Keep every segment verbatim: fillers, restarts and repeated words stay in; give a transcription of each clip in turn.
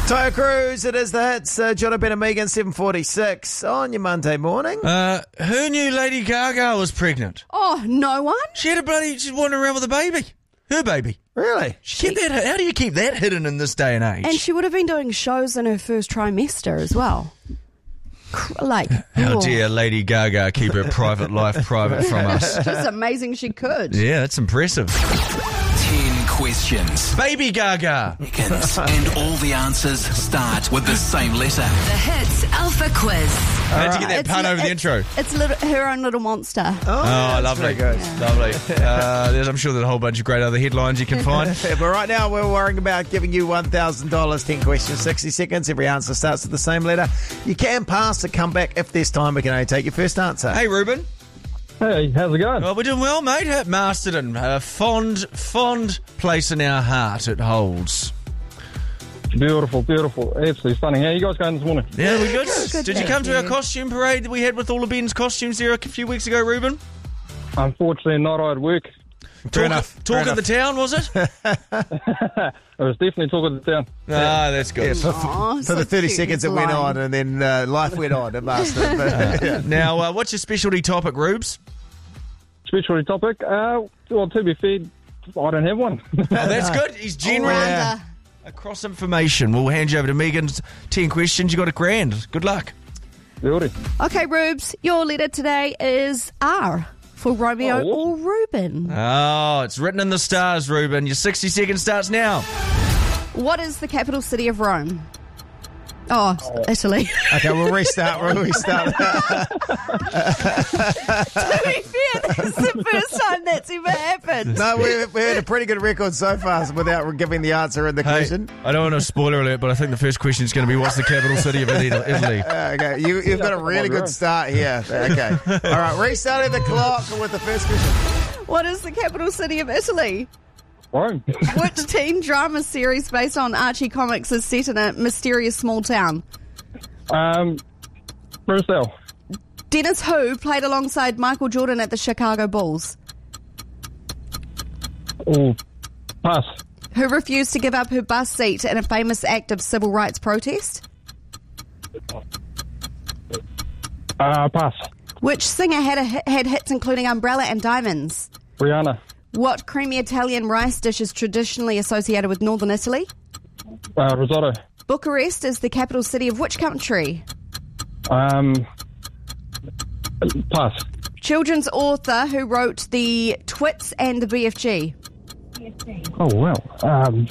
Tyre Cruise, it is the hits. Uh, John Ben and Megan, seven forty-six on your Monday morning. Uh, who knew Lady Gaga was pregnant? Oh, no one? She had a bloody, she's wandering around with a baby. Her baby. Really? She kept that, how do you keep that hidden in this day and age? And she would have been doing shows in her first trimester as well. Cr- Like, How oh, dare Lady Gaga keep her private life private from us? just amazing she could. Yeah, that's impressive. Ten questions. Baby Gaga. Seconds. And all the answers start with the same letter. The Hits Alpha Quiz. I had to get that It's pun li- over the it's- intro. It's little, her own little monster. Oh, Oh, that's lovely. very good. Lovely. Uh, there's, I'm sure there's a whole bunch of great other headlines you can find. Yeah, but right now we're worrying about giving you one thousand dollars, ten questions, sixty seconds. Every answer starts with the same letter. You can pass or come back. If there's time, we can only take your first answer. Hey, Ruben. Hey, how's it going? Well, we're doing well, mate. At Masterton, a fond, fond place in our heart it holds. Beautiful, beautiful. Absolutely stunning. How are you guys going this morning? Yeah, we good? good, Did you thank come to our you. costume parade that we had with all of Ben's costumes there a few weeks ago, Ruben? Unfortunately, not. I had work. Fair Talk, enough. Talk Fair of the enough. town, was it? I was definitely talking to the town. Ah, that's good. Yeah, for, Aw, for so the thirty cute seconds it little went line. on, and then uh, life went on at Master. But, yeah. Now, uh, what's your specialty topic, Rubes? Specialty topic. Uh, well, to be fair, I don't have one. Oh, that's good. He's general All-rounder. across information. We'll hand you over to Megan's ten questions. You got a grand. Good luck. Beauty. Okay, Rubes, your letter today is R for Romeo Oh. or Ruben. Oh, it's written in the stars, Ruben. Your sixty seconds starts now. What is the capital city of Rome? Oh, Italy. Okay, we'll restart. We'll restart. To be fair, this is the first time that's ever happened. No, we, we had a pretty good record so far without giving the answer in the Hey, question. I don't want to spoiler alert, but I think the first question is going to be what's the capital city of Italy? Italy? Uh, okay, you, you've got a really good start here. Okay. All right, restarting the clock with the first question. What is the capital city of Italy? Rome. Which teen drama series based on Archie comics is set in a mysterious small town? um, Brazil. Dennis Hu played alongside Michael Jordan at the Chicago Bulls. Oh, pass. Who refused to give up her bus seat in a famous act of civil rights protest? Uh, pass. Which singer had, a, hit- had hits including Umbrella and Diamonds? Rihanna. What creamy Italian rice dish is traditionally associated with northern Italy? Uh, risotto. Bucharest is the capital city of which country? Um, pass. Children's author who wrote the Twits and the B F G. Oh, well. Um,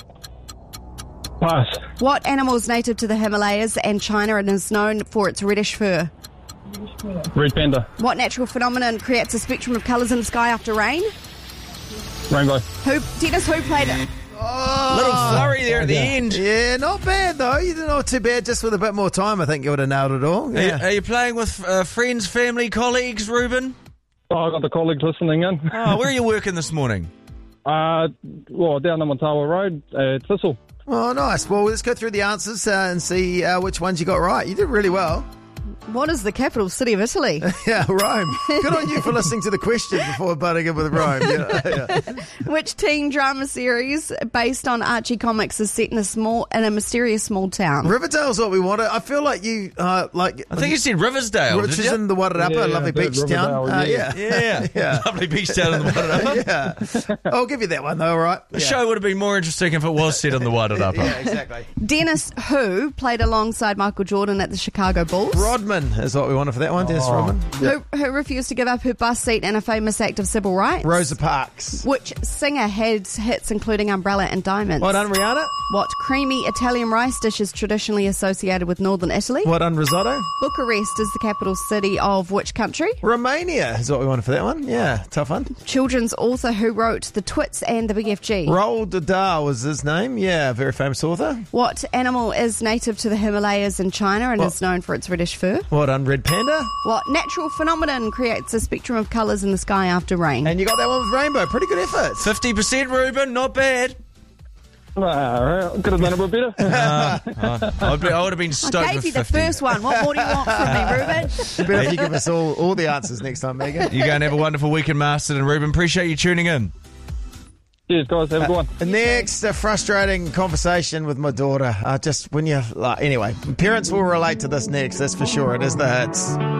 pass. What animal is native to the Himalayas and China and is known for its reddish fur? Red panda. What natural phenomenon creates a spectrum of colours in the sky after rain? Rainbow. Who Dennis Who played it? Little flurry there at the end. Yeah, not bad though. You did not too bad. Just with a bit more time, I think you would have nailed it all. Are, you, Yeah. are you playing with uh, friends, family, colleagues, Ruben? Oh, I got the colleagues listening in. Oh, where are you working this morning? Uh, well, down the Montawa Road at Thistle. Oh, nice. Well, let's go through the answers uh, and see uh, which ones you got right. You did really well. What is the capital city of Italy? Yeah, Rome. Good on you for listening to the question before butting in with Rome. Yeah, yeah. Which teen drama series based on Archie comics is set in a small in a mysterious small town? Riverdale's what we wanted. I feel like you, uh, like, I think you said Riversdale, which did is you? in the Wairarapa, Yeah, a lovely yeah, beach Riverdale, town. Uh, yeah. yeah. Yeah. Yeah. Lovely beach down in the Wairarapa. Yeah. I'll give you that one though, all right? The Yeah. show would have been more interesting if it was set on the Wairarapa. Yeah, exactly. Dennis Hu played alongside Michael Jordan at the Chicago Bulls. Rodman is what we wanted for that one, Dennis Oh. Rodman. Who, who refused to give up her bus seat in a famous act of civil rights? Rosa Parks. Which singer had hits including Umbrella and Diamonds? Well done, Rihanna. What creamy Italian rice dish is traditionally associated with northern Italy? Well done, Risotto. Bucharest is the capital city of which country? Romania is what we wanted for that one. Yeah, tough one. Children's author who wrote The Twits and the B F G. Roald Dahl was his name. Yeah, very famous author. What animal is native to the Himalayas in China and What? is known for its reddish fur? Well done, Red Panda. What natural phenomenon creates a spectrum of colours in the sky after rain? And you got that one with Rainbow. Pretty good effort. fifty percent, Ruben, not bad. Uh, could have done a bit better. I'd be, I would have been I stoked gave with you the fifty. first one. What more do you want from me, Ruben? Better if you give us all, all the answers next time, Megan. You go and have a wonderful weekend, Masterton and Ruben. Appreciate you tuning in. Cheers, guys. Have a good one. Next, a frustrating conversation with my daughter. Uh, just when you like, anyway, parents will relate to this next. That's for sure. It is the hits.